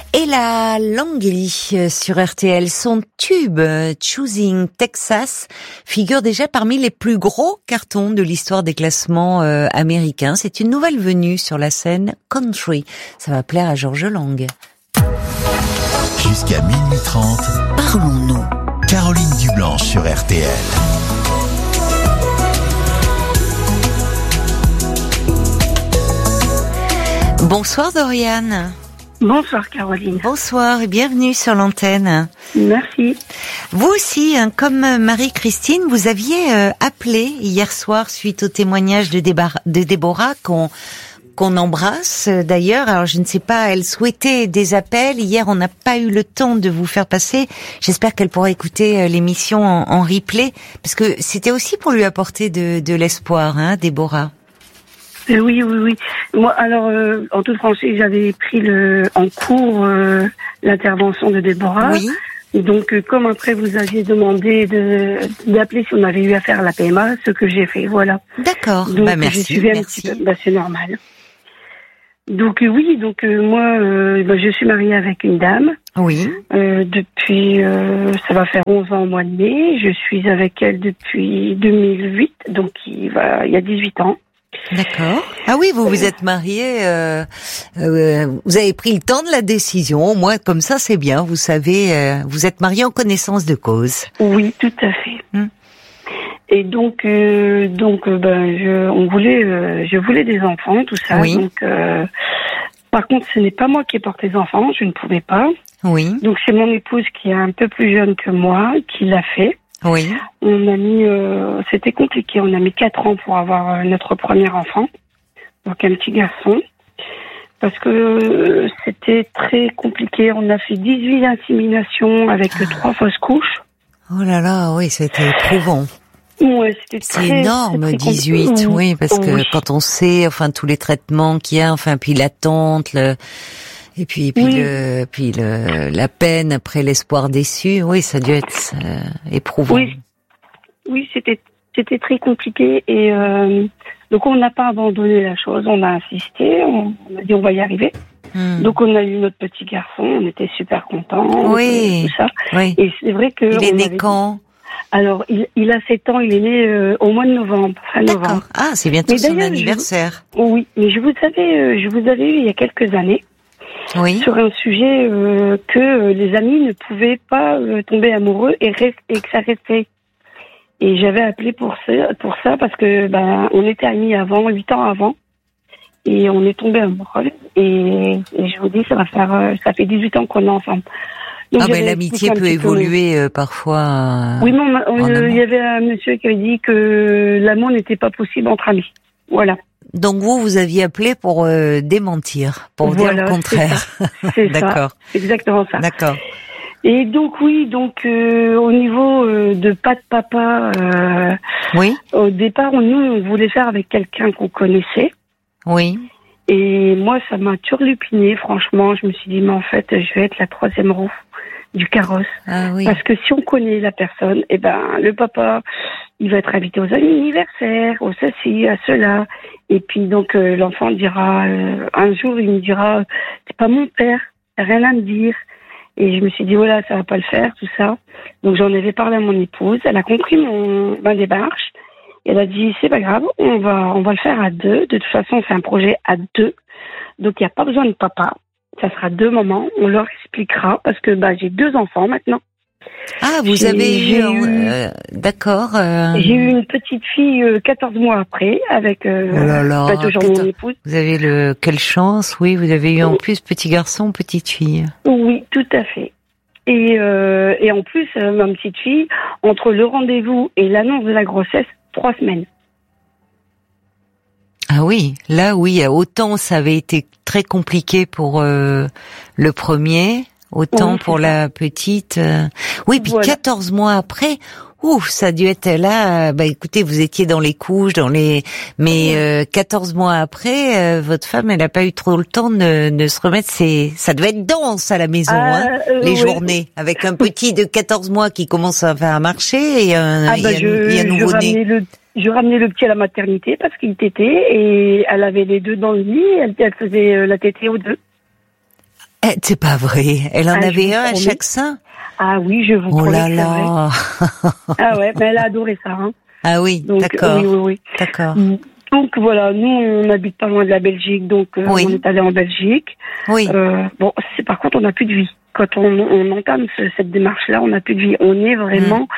Ella Langley sur RTL, son tube Choosing Texas figure déjà parmi les plus gros cartons de l'histoire des classements américains. C'est une nouvelle venue sur la scène country. Ça va plaire à Georges Lang. Jusqu'à minuit 30, parlons-nous. Caroline Dublanche sur RTL. Bonsoir Doriane. Bonsoir Caroline. Bonsoir et bienvenue sur l'antenne. Merci. Vous aussi, comme Marie-Christine, vous aviez appelé hier soir suite au témoignage de Déborah qu'on embrasse d'ailleurs. Alors je ne sais pas, elle souhaitait des appels. Hier, on n'a pas eu le temps de vous faire passer. J'espère qu'elle pourra écouter l'émission en replay, parce que c'était aussi pour lui apporter de l'espoir, hein, Déborah. Oui. Moi, alors, en toute franchise, j'avais pris en cours l'intervention de Déborah. Oui. Donc, comme après vous aviez demandé d'appeler si on avait eu affaire à la PMA, ce que j'ai fait, voilà. D'accord. Donc, Merci. Je suivais un petit peu. C'est normal. Donc oui, moi, je suis mariée avec une dame. Oui. Depuis, ça va faire 11 ans au mois de mai. Je suis avec elle depuis 2008, donc il y a 18 ans. D'accord. Ah oui, vous vous êtes mariés, vous avez pris le temps de la décision, au moins comme ça c'est bien, vous savez, vous êtes mariés en connaissance de cause. Oui, tout à fait. Et donc, je voulais des enfants, tout ça. Oui. Donc, par contre, ce n'est pas moi qui ai porté les enfants, je ne pouvais pas. Oui. Donc, c'est mon épouse qui est un peu plus jeune que moi qui l'a fait. Oui. On a mis, c'était compliqué. On a mis 4 ans pour avoir notre premier enfant, donc un petit garçon, parce que c'était très compliqué. On a fait 18 inséminations avec 3 fausses couches. Oh là là, oui, c'était éprouvant. Ouais, c'est énorme, 18, oui, parce que quand on sait, enfin, tous les traitements qu'il y a, enfin, puis l'attente, et puis la peine après l'espoir déçu, oui, ça a dû être éprouvant. Oui, c'était très compliqué et donc on n'a pas abandonné la chose, on a insisté, on a dit on va y arriver. Donc on a eu notre petit garçon, on était super contents, tout ça. Oui. Et c'est vrai que il est né quand? Alors il a 7 ans, il est né au mois de novembre, fin novembre. Ah, c'est bientôt son anniversaire. Oui, mais je vous avais eu il y a quelques années. Oui. Sur un sujet que les amis ne pouvaient pas tomber amoureux et que ça restait. Et j'avais appelé pour ça parce que on était amis avant, 8 ans avant, et on est tombés amoureux. Et je vous dis, ça fait 18 ans qu'on est ensemble. Donc, l'amitié peut évoluer parfois. Oui, non, il y avait un monsieur qui avait dit que l'amour n'était pas possible entre amis. Voilà. Donc vous aviez appelé pour démentir, pour dire le contraire. C'est D'accord. C'est exactement ça. D'accord. Et donc au niveau de pas de papa, oui. Au départ on voulait faire avec quelqu'un qu'on connaissait. Oui. Et moi ça m'a turlupiné, franchement. Je me suis dit mais en fait je vais être la 3e roue du carrosse. Ah oui. Parce que si on connaît la personne, le papa il va être invité aux anniversaires, aux ceci, à cela. Et puis donc l'enfant dira un jour il me dira c'est pas mon père, rien à me dire. Et je me suis dit voilà, ça va pas le faire tout ça. Donc j'en avais parlé à mon épouse, elle a compris ma démarche. Et elle a dit c'est pas grave, on va le faire à 2. De toute façon c'est un projet à 2. Donc il y a pas besoin de papa. Ça sera 2 mamans, on leur expliquera parce que j'ai 2 enfants maintenant. Ah, vous avez eu... d'accord. J'ai eu une petite fille 14 mois après, avec toujours mon épouse. Vous avez quelle chance, oui, vous avez eu en plus petit garçon, petite fille. Oui, tout à fait. Et en plus, ma petite fille, entre le rendez-vous et l'annonce de la grossesse, 3 semaines. Ah oui, là oui, autant ça avait été très compliqué pour le premier... Autant pour la petite. Oui, puis voilà. 14 mois après, ça a dû être là. Écoutez, vous étiez dans les couches, mais 14 mois après, votre femme, elle n'a pas eu trop le temps de se remettre. Ça devait être dense à la maison, les journées, avec un petit de 14 mois qui commence à marcher et un nouveau-né. Je ramenais le petit à la maternité parce qu'il tétait et elle avait les 2 dans le lit. Elle faisait la tétée aux 2. C'est pas vrai. Elle en avait un à chaque sein? Ah oui, je vous promets. Oh là là. Ah ouais, mais elle a adoré ça. Hein. Ah oui, donc, d'accord. Oui. D'accord. Donc voilà, nous on n'habite pas loin de la Belgique, donc on est allé en Belgique. Oui. Bon, par contre on n'a plus de vie. Quand on entame cette démarche-là, on n'a plus de vie. On est vraiment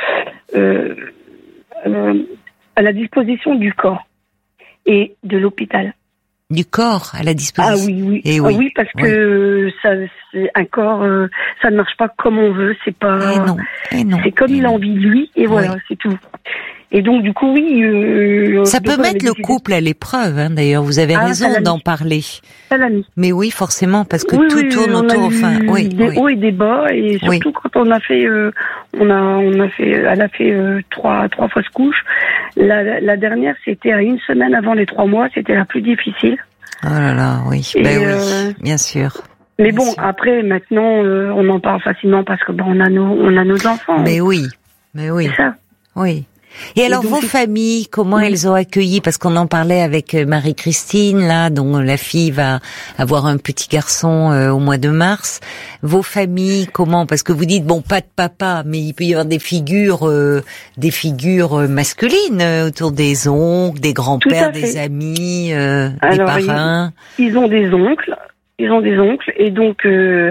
à la disposition du corps et de l'hôpital. Du corps à la disposition. Ah oui. Et oui. Oui, parce que ça, c'est un corps, ça ne marche pas comme on veut. C'est pas. Et non. C'est comme il a envie de lui, et voilà, c'est tout. Et donc du coup, oui. Ça peut mettre le couple à l'épreuve. Hein, d'ailleurs, vous avez raison d'en parler. Ça l'a mis. Mais oui, forcément, parce que tout tourne autour. Enfin, des hauts et des bas, et surtout quand on a fait, elle a fait trois fausses couches. La dernière, c'était à 1 semaine avant les 3 mois. C'était la plus difficile. Oh là là, oui. Oui, bien sûr. Mais bon, après, maintenant, on en parle facilement parce que on a nos enfants. Mais oui. C'est ça. Oui. Et alors, vos familles, comment elles ont accueilli? Parce qu'on en parlait avec Marie-Christine, là, dont la fille va avoir un petit garçon au mois de mars. Vos familles, comment? Parce que vous dites, pas de papa, mais il peut y avoir des figures masculines autour des oncles, des grands-pères, des amis, des parrains. Ils ont des oncles, et donc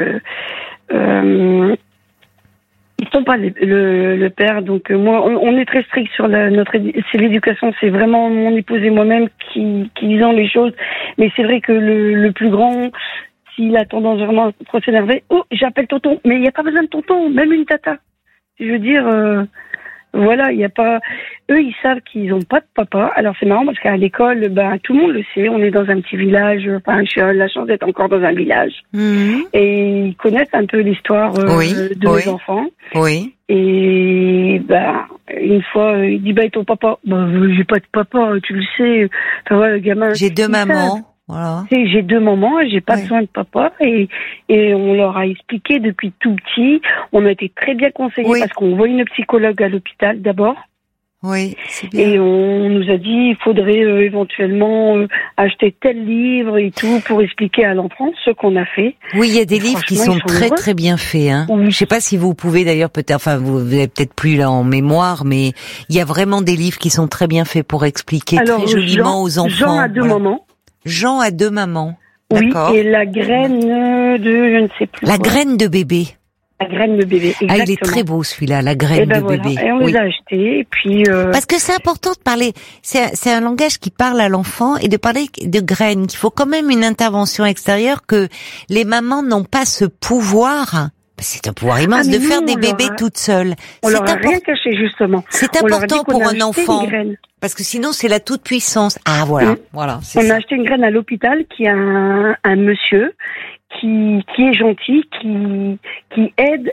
ils sont pas le père, donc moi on est très strict sur c'est l'éducation, c'est vraiment mon épouse et moi-même qui disons les choses, mais c'est vrai que le plus grand, s'il a tendance vraiment à trop s'énerver, j'appelle tonton, mais il n'y a pas besoin de tonton, même une tata. Je veux dire, voilà, il y a pas. Eux, ils savent qu'ils n'ont pas de papa. Alors c'est marrant parce qu'à l'école, tout le monde le sait. On est dans un petit village. Enfin, j'ai la chance d'être encore dans un village. Et ils connaissent un peu l'histoire de mes enfants. Oui. Et une fois, il dit et ton papa? J'ai pas de papa, tu le sais. Enfin voilà, le gamin. J'ai 2 mamans. Voilà. J'ai 2 mamans, j'ai pas besoin de papa, et on leur a expliqué depuis tout petit. On a été très bien conseillés parce qu'on voit une psychologue à l'hôpital d'abord. Oui, c'est bien. Et on nous a dit il faudrait éventuellement acheter tel livre et tout pour expliquer à l'enfant ce qu'on a fait. Oui, il y a des livres qui sont très très bien faits. Hein. Oui. Je sais pas si vous pouvez d'ailleurs vous avez peut-être plus là en mémoire, mais il y a vraiment des livres qui sont très bien faits pour expliquer très joliment aux enfants. Jean a 2 mamans. Jean a 2 mamans. Oui, d'accord. Et la graine de je ne sais plus. La graine de bébé. La graine de bébé, exactement. Ah, il est très beau celui-là, la graine de bébé. Et on les a achetés, et puis... Parce que c'est important de parler, c'est un langage qui parle à l'enfant, et de parler de graines, qu'il faut quand même une intervention extérieure, que les mamans n'ont pas ce pouvoir... C'est un pouvoir immense de faire des bébés toutes seules. On leur a rien caché, justement. C'est important pour un enfant. Parce que sinon, c'est la toute-puissance. Ah, voilà. Voilà. On a acheté une graine à l'hôpital qui a un monsieur qui est gentil, qui aide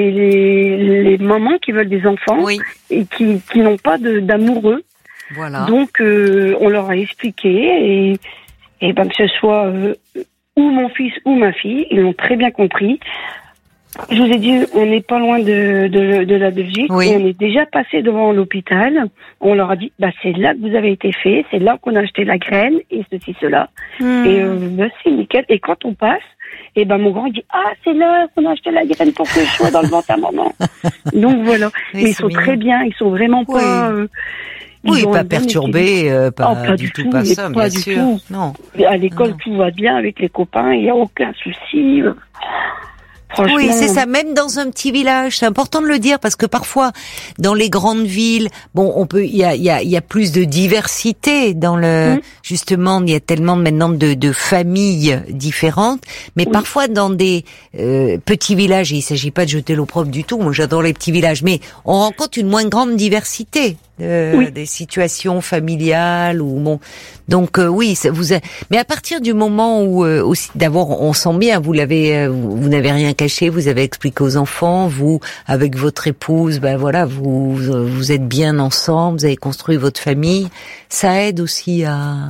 les mamans qui veulent des enfants et qui n'ont pas d'amoureux. Voilà. Donc, on leur a expliqué et que ce soit ou mon fils ou ma fille, ils l'ont très bien compris. Je vous ai dit, on n'est pas loin de la Belgique. Et on est déjà passé devant l'hôpital. On leur a dit, c'est là que vous avez été fait, c'est là qu'on a acheté la graine et ceci, cela. Et c'est nickel. Et quand on passe, mon grand dit, c'est là qu'on a acheté la graine pour que je sois dans le ventre à maman. Donc voilà. Mais ils sont très bien, ils sont vraiment pas... pas perturbés, pas du tout, pas ça, bien sûr. Tout. Non. À l'école, tout va bien avec les copains, il n'y a aucun souci. Oui, c'est ça. Même dans un petit village, c'est important de le dire parce que parfois, dans les grandes villes, il y a plus de diversité dans justement, il y a tellement maintenant de familles différentes. Mais parfois, dans des petits villages, et il s'agit pas de jeter l'opprobre du tout. Moi, j'adore les petits villages, mais on rencontre une moins grande diversité. Des situations familiales donc mais à partir du moment où aussi d'abord on sent bien vous n'avez rien caché, vous avez expliqué aux enfants, vous avec votre épouse vous êtes bien ensemble, vous avez construit votre famille, ça aide aussi à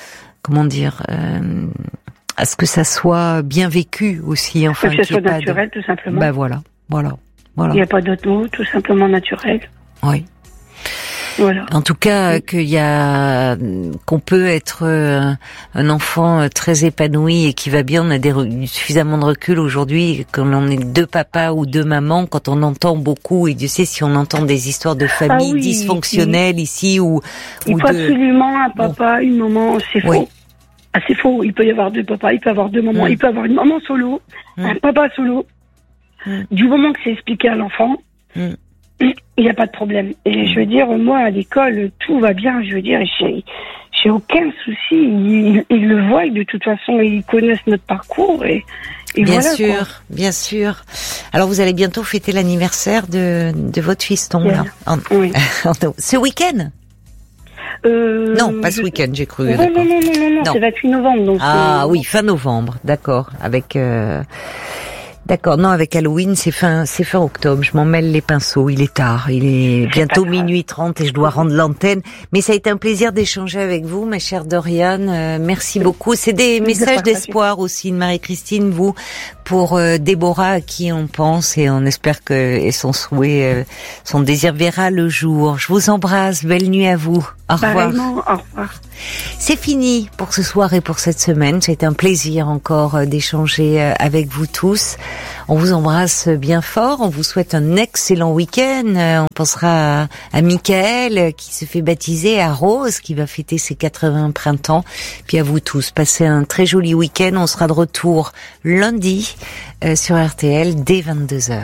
à ce que ça soit bien vécu aussi, enfin que ça soit naturel tout simplement. Voilà. Il n'y a pas d'autre mot, tout simplement naturel. Oui. Voilà. En tout cas, qu'on peut être un enfant très épanoui et qui va bien. On a suffisamment de recul aujourd'hui quand on est 2 papas ou 2 mamans, quand on entend beaucoup, et Dieu sait si on entend des histoires de familles dysfonctionnelles ici ou il faut absolument un papa, une maman, c'est faux. Oui. Ah, c'est faux. Il peut y avoir 2 papas, il peut y avoir 2 mamans, il peut y avoir une maman solo, un papa solo. Du moment que c'est expliqué à l'enfant, il n'y a pas de problème. Et je veux dire, moi, à l'école, tout va bien. Je veux dire, j'ai aucun souci. Ils le voient, de toute façon, ils connaissent notre parcours. Et bien voilà, sûr, quoi. Bien sûr. Alors, vous allez bientôt fêter l'anniversaire de votre fiston, là. Oui. Ce week-end? Non, pas ce week-end, j'ai cru. Non, c'est 28 novembre. Donc oui, fin novembre, d'accord. D'accord, non, avec Halloween, c'est fin octobre. Je m'en mêle les pinceaux. Il est tard. Il est bientôt minuit 30 et je dois rendre l'antenne. Mais ça a été un plaisir d'échanger avec vous, ma chère Doriane. Merci beaucoup. C'est des messages d'espoir aussi de Marie-Christine, vous, pour Déborah, à qui on pense et on espère que son souhait, son désir verra le jour. Je vous embrasse. Belle nuit à vous. Au revoir. Pareillement, au revoir. C'est fini pour ce soir et pour cette semaine. C'est un plaisir encore d'échanger avec vous tous. On vous embrasse bien fort. On vous souhaite un excellent week-end. On pensera à Michael qui se fait baptiser, à Rose qui va fêter ses 80 printemps. Puis à vous tous, passez un très joli week-end. On sera de retour lundi sur RTL dès 22h.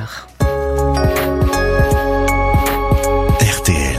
RTL.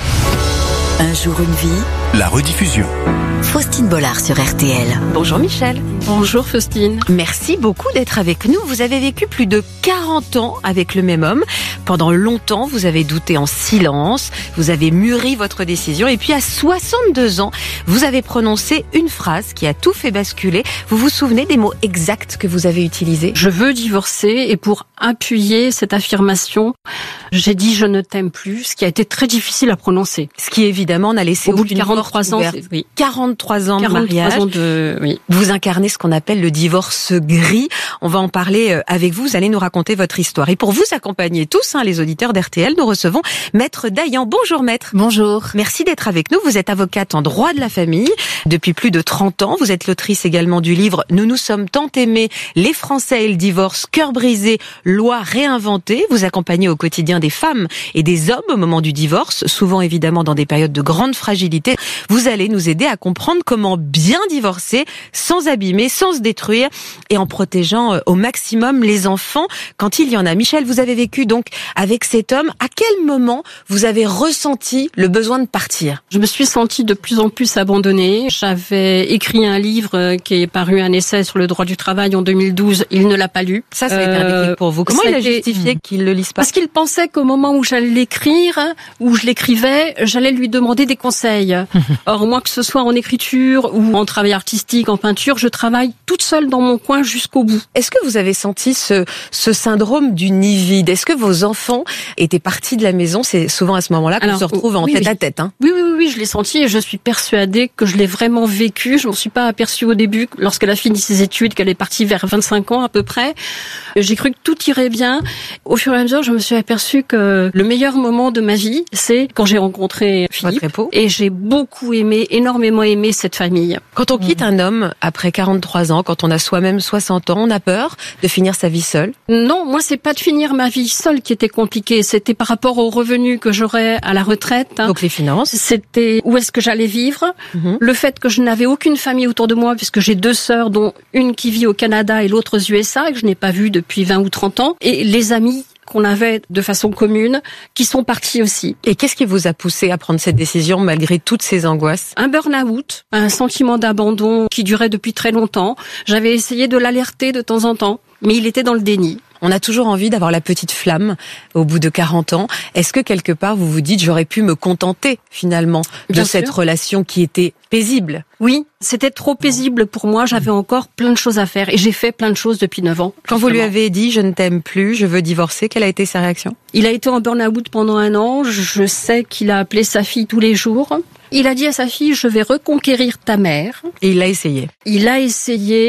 Un jour une vie. La rediffusion. Faustine Bollard sur RTL. Bonjour Michel. Bonjour Faustine. Merci beaucoup d'être avec nous. Vous avez vécu plus de 40 ans avec le même homme. Pendant longtemps, vous avez douté en silence. Vous avez mûri votre décision. Et puis à 62 ans, vous avez prononcé une phrase qui a tout fait basculer. Vous vous souvenez des mots exacts que vous avez utilisés? Je veux divorcer et pour appuyer cette affirmation, j'ai dit je ne t'aime plus, ce qui a été très difficile à prononcer. Ce qui évidemment n'a laissé au bout de aucune 43 ans, oui. 43 ans de mariage. Oui. Vous incarnez ce qu'on appelle le divorce gris. On va en parler avec vous. Vous allez nous raconter votre histoire. Et pour vous accompagner tous, les auditeurs d'RTL, nous recevons Maître Dayan. Bonjour Maître. Bonjour. Merci d'être avec nous. Vous êtes avocate en droit de la famille depuis plus de 30 ans. Vous êtes l'autrice également du livre Nous nous sommes tant aimés, les Français et le divorce, cœur brisé, loi réinventée. Vous accompagnez au quotidien des femmes et des hommes au moment du divorce, souvent évidemment dans des périodes de grande fragilité. Vous allez nous aider à comprendre comment bien divorcer sans abîmer, sans se détruire et en protégeant au maximum les enfants quand il y en a. Michel, vous avez vécu donc avec cet homme. À quel moment vous avez ressenti le besoin de partir? Je me suis sentie de plus en plus abandonnée. J'avais écrit un livre qui est paru, un essai sur le droit du travail en 2012. Il ne l'a pas lu. Ça a été un déclic pour vous. Comment il a justifié qu'il le lise pas? Parce qu'il pensait qu'au moment où j'allais l'écrire, où je l'écrivais, j'allais lui demander des conseils. Or, moi, que ce soit en écriture ou en travail artistique, en peinture, je travaille toute seule dans mon coin jusqu'au bout. Est-ce que vous avez senti ce syndrome du nid vide? Est-ce que vos enfants étaient partis de la maison? C'est souvent à ce moment-là qu'on se retrouve en tête à tête. Oui, je l'ai senti et je suis persuadée que je l'ai vraiment vécu. Je m'en suis pas aperçue au début, lorsqu'elle a fini ses études, qu'elle est partie vers 25 ans à peu près. J'ai cru que tout irait bien. Au fur et à mesure, je me suis aperçue que le meilleur moment de ma vie, c'est quand j'ai rencontré Philippe. Et j'ai beaucoup aimé, énormément aimé cette famille. Quand on quitte un homme après 43 ans, quand on a soi-même 60 ans, on a peur de finir sa vie seule? Non, moi c'est pas de finir ma vie seule qui était compliqué, c'était par rapport aux revenus que j'aurais à la retraite. Donc les finances. C'était où est-ce que j'allais vivre, le fait que je n'avais aucune famille autour de moi puisque j'ai 2 sœurs dont une qui vit au Canada et l'autre aux USA et que je n'ai pas vue depuis 20 ou 30 ans et les amis qu'on avait de façon commune, qui sont partis aussi. Et qu'est-ce qui vous a poussé à prendre cette décision malgré toutes ces angoisses? Un burn-out, un sentiment d'abandon qui durait depuis très longtemps. J'avais essayé de l'alerter de temps en temps, mais il était dans le déni. On a toujours envie d'avoir la petite flamme au bout de 40 ans. Est-ce que quelque part vous vous dites j'aurais pu me contenter finalement de cette relation qui était paisible? Oui, c'était trop paisible pour moi. J'avais encore plein de choses à faire et j'ai fait plein de choses depuis 9 ans. Quand vous lui avez dit je ne t'aime plus, je veux divorcer, quelle a été sa réaction? Il a été en burn-out pendant 1 an. Je sais qu'il a appelé sa fille tous les jours. Il a dit à sa fille je vais reconquérir ta mère. Et il l'a essayé. Il a essayé.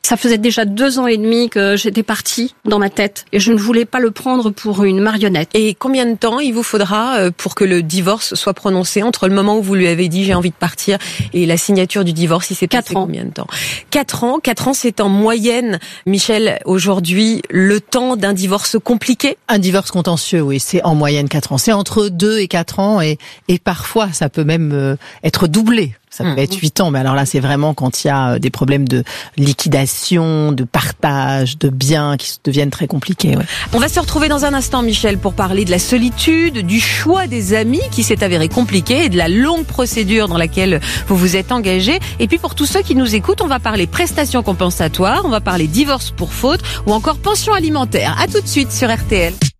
Ça faisait déjà 2 ans et demi que j'étais partie dans ma tête et je ne voulais pas le prendre pour une marionnette. Et combien de temps il vous faudra pour que le divorce soit prononcé entre le moment où vous lui avez dit j'ai envie de partir et la signature du divorce? Il s'est passé combien de temps? 4 ans. 4 ans, c'est en moyenne, Michel, aujourd'hui, le temps d'un divorce compliqué? Un divorce contentieux, oui, c'est en moyenne 4 ans. C'est entre 2 et 4 ans et parfois ça peut même être doublé. Ça peut être 8 ans, mais alors là, c'est vraiment quand il y a des problèmes de liquidation, de partage, de biens qui deviennent très compliqués. Ouais. On va se retrouver dans un instant, Michel, pour parler de la solitude, du choix des amis qui s'est avéré compliqué et de la longue procédure dans laquelle vous vous êtes engagé. Et puis pour tous ceux qui nous écoutent, on va parler prestations compensatoires, on va parler divorce pour faute ou encore pension alimentaire. À tout de suite sur RTL.